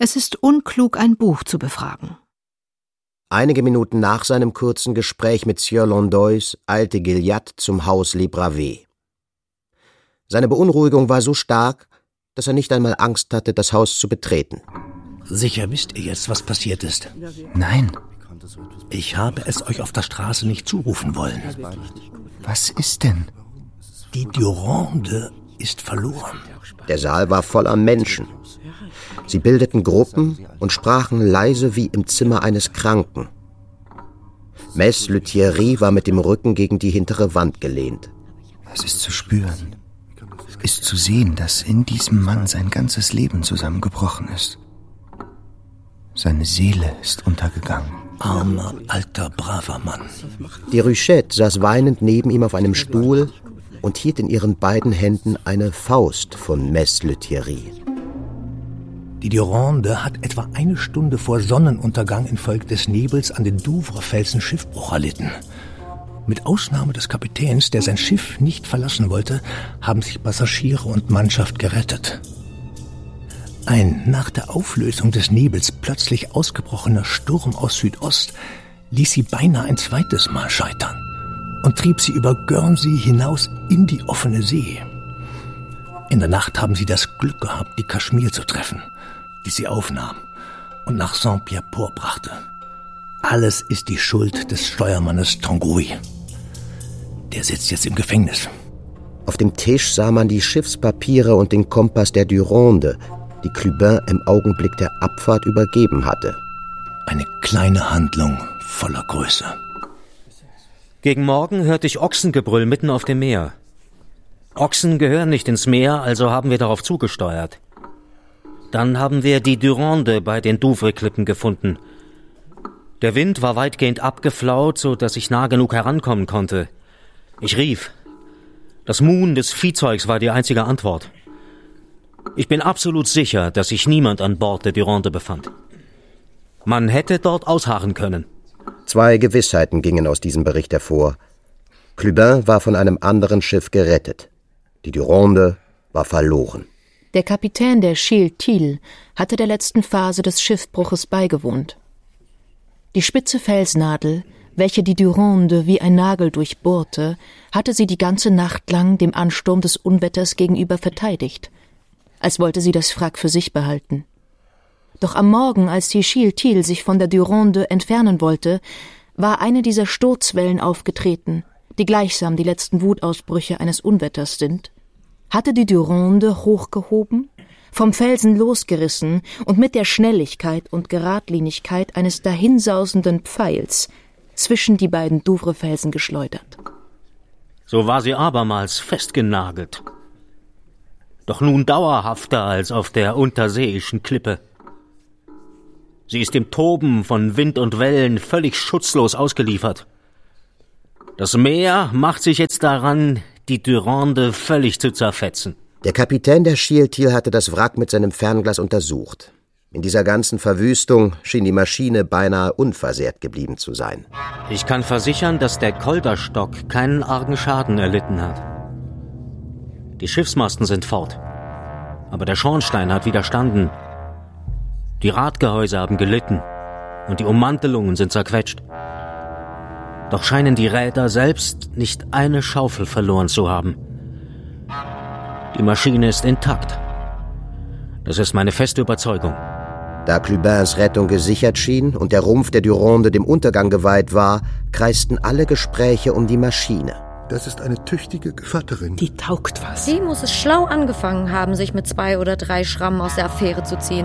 Es ist unklug, ein Buch zu befragen. Einige Minuten nach seinem kurzen Gespräch mit Sieur Landoys eilte Gilliatt zum Haus Les Bravées. Seine Beunruhigung war so stark, dass er nicht einmal Angst hatte, das Haus zu betreten. Sicher wisst ihr jetzt, was passiert ist? Nein. Ich habe es euch auf der Straße nicht zurufen wollen. Was ist denn? Die Durande ist verloren. Der Saal war voller Menschen. Sie bildeten Gruppen und sprachen leise wie im Zimmer eines Kranken. Mess Lethierry war mit dem Rücken gegen die hintere Wand gelehnt. Es ist zu spüren, ist zu sehen, dass in diesem Mann sein ganzes Leben zusammengebrochen ist. Seine Seele ist untergegangen. Armer, alter, braver Mann. Die Ruchette saß weinend neben ihm auf einem Stuhl und hielt in ihren beiden Händen eine Faust von Mess Lethierry. Die Durande hat etwa eine Stunde vor Sonnenuntergang infolge des Nebels an den Douvres-Felsen Schiffbruch erlitten. Mit Ausnahme des Kapitäns, der sein Schiff nicht verlassen wollte, haben sich Passagiere und Mannschaft gerettet. Ein nach der Auflösung des Nebels plötzlich ausgebrochener Sturm aus Südost ließ sie beinahe ein zweites Mal scheitern und trieb sie über Guernsey hinaus in die offene See. In der Nacht haben sie das Glück gehabt, die Kaschmir zu treffen, die sie aufnahm und nach Saint-Pierre-Port brachte. Alles ist die Schuld des Steuermannes Tanguy. Der sitzt jetzt im Gefängnis. Auf dem Tisch sah man die Schiffspapiere und den Kompass der Durande, die Clubin im Augenblick der Abfahrt übergeben hatte. Eine kleine Handlung voller Größe. Gegen Morgen hörte ich Ochsengebrüll mitten auf dem Meer. Ochsen gehören nicht ins Meer, also haben wir darauf zugesteuert. Dann haben wir die Durande bei den Douvres-Klippen gefunden. Der Wind war weitgehend abgeflaut, so dass ich nah genug herankommen konnte. Ich rief. Das Muhen des Viehzeugs war die einzige Antwort. Ich bin absolut sicher, dass sich niemand an Bord der Durande befand. Man hätte dort ausharren können. 2 Gewissheiten gingen aus diesem Bericht hervor. Clubin war von einem anderen Schiff gerettet. Die Durande war verloren. Der Kapitän der Chil-Til hatte der letzten Phase des Schiffbruches beigewohnt. Die spitze Felsnadel, welche die Durande wie ein Nagel durchbohrte, hatte sie die ganze Nacht lang dem Ansturm des Unwetters gegenüber verteidigt, als wollte sie das Wrack für sich behalten. Doch am Morgen, als die Chil-Til sich von der Durande entfernen wollte, war eine dieser Sturzwellen aufgetreten, die gleichsam die letzten Wutausbrüche eines Unwetters sind, hatte die Durande hochgehoben, vom Felsen losgerissen und mit der Schnelligkeit und Geradlinigkeit eines dahinsausenden Pfeils zwischen die beiden Douvres-Felsen geschleudert. So war sie abermals festgenagelt. Doch nun dauerhafter als auf der unterseeischen Klippe. Sie ist dem Toben von Wind und Wellen völlig schutzlos ausgeliefert. Das Meer macht sich jetzt daran, die Durande völlig zu zerfetzen. Der Kapitän der Chil-Til hatte das Wrack mit seinem Fernglas untersucht. In dieser ganzen Verwüstung schien die Maschine beinahe unversehrt geblieben zu sein. Ich kann versichern, dass der Kolderstock keinen argen Schaden erlitten hat. Die Schiffsmasten sind fort, aber der Schornstein hat widerstanden. Die Radgehäuse haben gelitten und die Ummantelungen sind zerquetscht. Doch scheinen die Räder selbst nicht eine Schaufel verloren zu haben. Die Maschine ist intakt. Das ist meine feste Überzeugung. Da Clubins Rettung gesichert schien und der Rumpf der Durande dem Untergang geweiht war, kreisten alle Gespräche um die Maschine. Das ist eine tüchtige Gevatterin. Die taugt was. Sie muss es schlau angefangen haben, sich mit 2 oder 3 Schrammen aus der Affäre zu ziehen.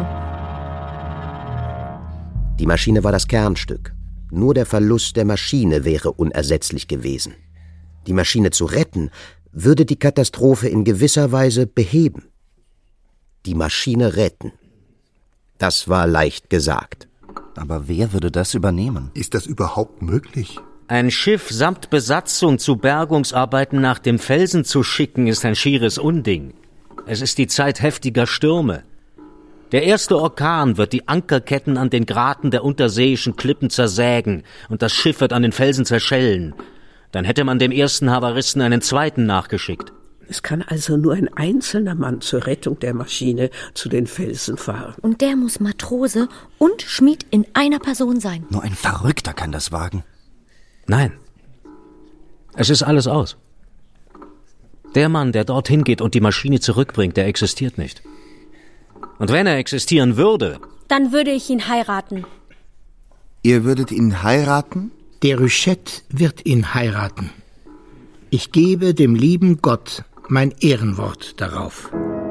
Die Maschine war das Kernstück. Nur der Verlust der Maschine wäre unersetzlich gewesen. Die Maschine zu retten, würde die Katastrophe in gewisser Weise beheben. Die Maschine retten. Das war leicht gesagt. Aber wer würde das übernehmen? Ist das überhaupt möglich? Ein Schiff samt Besatzung zu Bergungsarbeiten nach dem Felsen zu schicken, ist ein schieres Unding. Es ist die Zeit heftiger Stürme. Der erste Orkan wird die Ankerketten an den Graten der unterseeischen Klippen zersägen und das Schiff wird an den Felsen zerschellen. Dann hätte man dem ersten Havaristen einen zweiten nachgeschickt. Es kann also nur ein einzelner Mann zur Rettung der Maschine zu den Felsen fahren. Und der muss Matrose und Schmied in einer Person sein. Nur ein Verrückter kann das wagen. Nein. Es ist alles aus. Der Mann, der dorthin geht und die Maschine zurückbringt, der existiert nicht. Und wenn er existieren würde... Dann würde ich ihn heiraten. Ihr würdet ihn heiraten? Déruchette wird ihn heiraten. Ich gebe dem lieben Gott mein Ehrenwort darauf.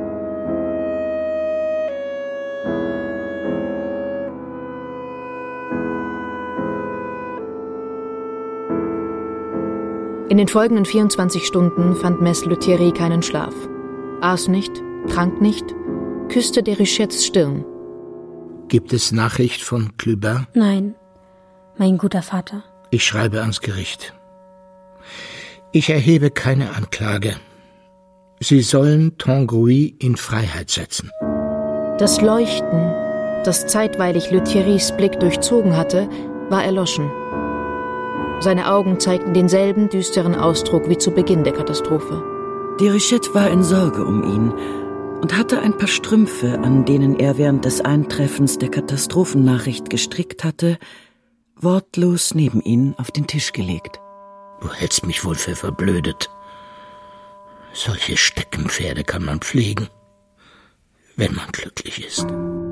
In den folgenden 24 Stunden fand Mess Lethierry keinen Schlaf. Aß nicht, trank nicht, küsste Déruchettes Stirn. Gibt es Nachricht von Clubin? Nein, mein guter Vater. Ich schreibe ans Gericht. Ich erhebe keine Anklage. Sie sollen Tanguy in Freiheit setzen. Das Leuchten, das zeitweilig Lethierrys Blick durchzogen hatte, war erloschen. Seine Augen zeigten denselben düsteren Ausdruck wie zu Beginn der Katastrophe. Déruchette war in Sorge um ihn und hatte ein paar Strümpfe, an denen er während des Eintreffens der Katastrophennachricht gestrickt hatte, wortlos neben ihn auf den Tisch gelegt. Du hältst mich wohl für verblödet. Solche Steckenpferde kann man pflegen, wenn man glücklich ist.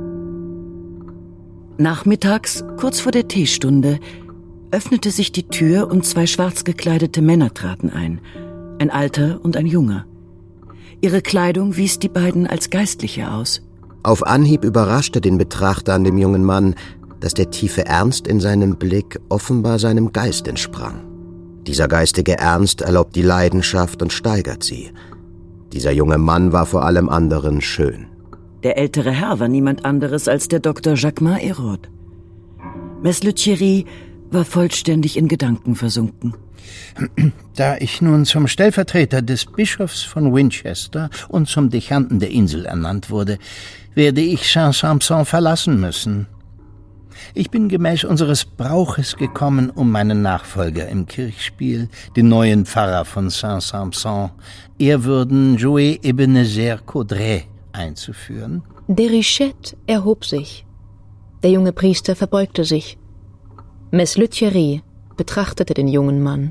Nachmittags, kurz vor der Teestunde, öffnete sich die Tür und 2 schwarz gekleidete Männer traten ein Alter und ein Junger. Ihre Kleidung wies die beiden als Geistliche aus. Auf Anhieb überraschte den Betrachter an dem jungen Mann, dass der tiefe Ernst in seinem Blick offenbar seinem Geist entsprang. Dieser geistige Ernst erlaubt die Leidenschaft und steigert sie. Dieser junge Mann war vor allem anderen schön. Der ältere Herr war niemand anderes als der Dr. Jacquemin Hérode. Mess Lethierry war vollständig in Gedanken versunken. Da ich nun zum Stellvertreter des Bischofs von Winchester und zum Dechanten der Insel ernannt wurde, werde ich Saint-Sampson verlassen müssen. Ich bin gemäß unseres Brauches gekommen, um meinen Nachfolger im Kirchspiel, den neuen Pfarrer von Saint-Sampson, Ehrwürden Joe Ebenezer Caudray, einzuführen. Déruchette erhob sich. Der junge Priester verbeugte sich. Mess Lethierry betrachtete den jungen Mann.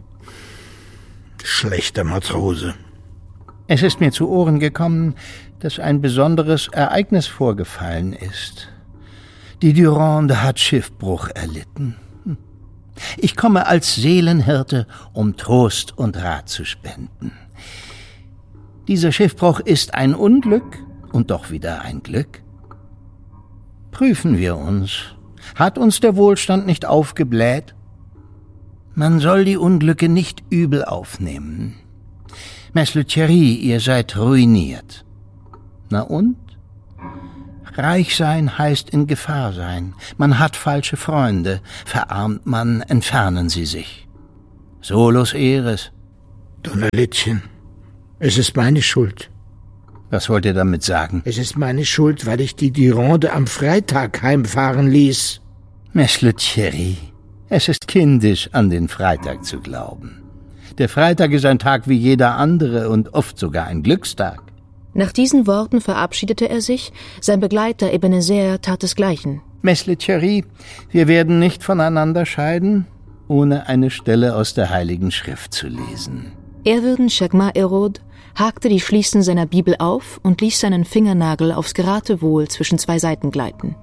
Schlechter Matrose. Es ist mir zu Ohren gekommen, dass ein besonderes Ereignis vorgefallen ist. Die Durande hat Schiffbruch erlitten. Ich komme als Seelenhirte, um Trost und Rat zu spenden. Dieser Schiffbruch ist ein Unglück und doch wieder ein Glück. Prüfen wir uns. Hat uns der Wohlstand nicht aufgebläht? Man soll die Unglücke nicht übel aufnehmen. Mess Lethierry, ihr seid ruiniert. Na und? Reich sein heißt in Gefahr sein. Man hat falsche Freunde. Verarmt man, entfernen sie sich. Solus eris. Donnerlittchen, es ist meine Schuld. Was wollt ihr damit sagen? Es ist meine Schuld, weil ich die Durande am Freitag heimfahren ließ. Mess Lethierry, es ist kindisch, an den Freitag zu glauben. Der Freitag ist ein Tag wie jeder andere und oft sogar ein Glückstag. Nach diesen Worten verabschiedete er sich, sein Begleiter Ebenezer tat desgleichen. Mess Lethierry, wir werden nicht voneinander scheiden, ohne eine Stelle aus der Heiligen Schrift zu lesen. Ehrwürden Jacquemin Hérode hakte die Schließen seiner Bibel auf und ließ seinen Fingernagel aufs Geratewohl zwischen 2 Seiten gleiten.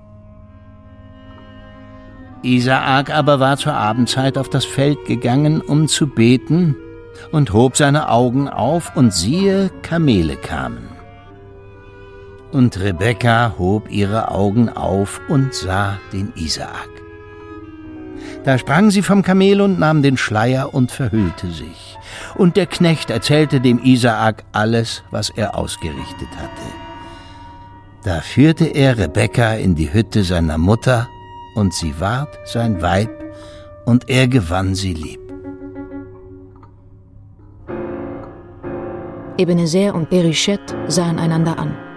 Isaak aber war zur Abendzeit auf das Feld gegangen, um zu beten, und hob seine Augen auf, und siehe, Kamele kamen. Und Rebekka hob ihre Augen auf und sah den Isaak. Da sprang sie vom Kamel und nahm den Schleier und verhüllte sich. Und der Knecht erzählte dem Isaak alles, was er ausgerichtet hatte. Da führte er Rebekka in die Hütte seiner Mutter, und sie ward sein Weib, und er gewann sie lieb. Ebenezer und Déruchette sahen einander an.